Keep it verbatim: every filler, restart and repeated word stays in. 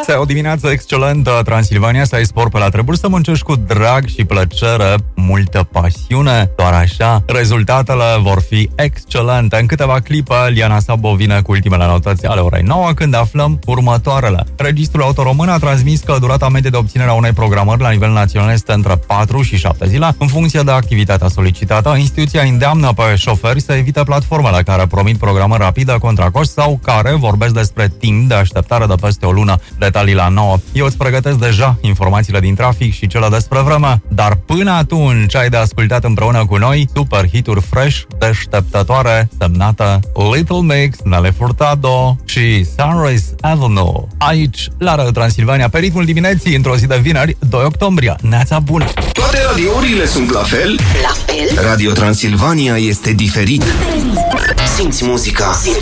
Să ai o dimineață excelentă, Transilvania, să ai spor pe la treburi, să muncești cu drag și plăcere, multă pasiune, doar așa rezultatele vor fi excelente. În câteva clipe, Liana Sabo vine cu ultimele noutăți ale orei nouă, când aflăm următoarele. Registrul Auto Român a transmis că durata medie de obținere a unei programări la nivel național este între patru și șapte zile, în funcție de activitatea solicitată. Instituția îndeamnă pe șoferi să evite platformele care promit programări rapide contra cost sau care vorbesc despre timp de așteptare de peste o lună. Detalii la nouă. Eu îți pregătesc deja informațiile din trafic și cele despre vreme, dar până atunci ai de ascultat împreună cu noi super hituri fresh, deșteptătoare, semnată Little Mix, Nelly Furtado și Sunrise Avenue. Aici, la Radio Transilvania, pe ritmul dimineții, într-o zi de vineri, doi octombrie. Neața bună! Toate radiourile sunt la fel? La fel? Radio Transilvania este diferit. Simți muzica. Simți